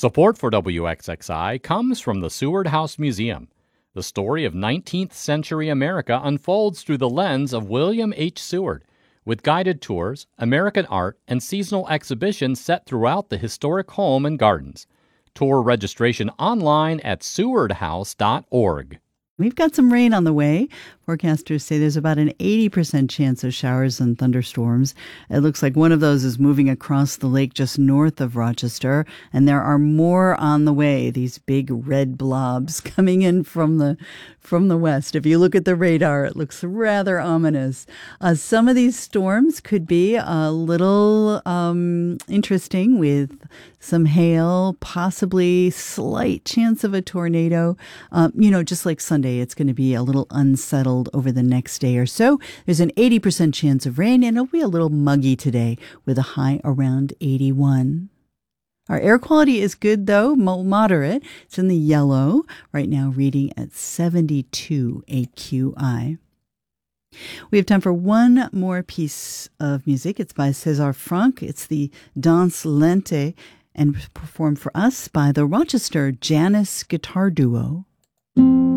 Support for WXXI comes from the Seward House Museum. The story of 19th century America unfolds through the lens of William H. Seward, with guided tours, American art, and seasonal exhibitions set throughout the historic home and gardens. Tour registration online at sewardhouse.org. We've got some rain on the way. Forecasters say there's about an 80% chance of showers and thunderstorms. It looks like one of those is moving across the lake just north of Rochester, and there are more on the way, these big red blobs coming in from the west. If you look at the radar, it looks rather ominous. Some of these storms could be a little interesting, with some hail, possibly slight chance of a tornado. Just like Sunday, it's going to be a little unsettled over the next day or so. There's an 80% chance of rain, and it'll be a little muggy today with a high around 81. Our air quality is good, though, moderate. It's in the yellow right now, reading at 72 AQI. We have time for one more piece of music. It's by César Franck. It's the Danse Lente, and performed for us by the Rochester Janus Guitar Duo.